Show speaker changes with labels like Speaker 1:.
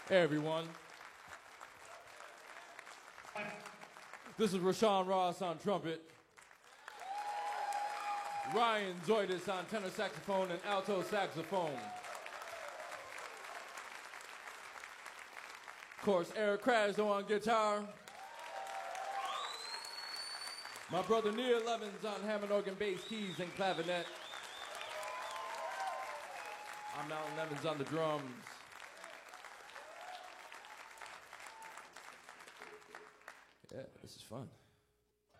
Speaker 1: Hey everyone. This is Rashawn Ross on trumpet. Ryan Zoidis on tenor saxophone and alto saxophone. Of course, Eric Krasno on guitar. My brother Neil Evans on Hammond organ, bass, keys, and clavinet. I'm Alan Evans on the drums. Yeah, this is fun.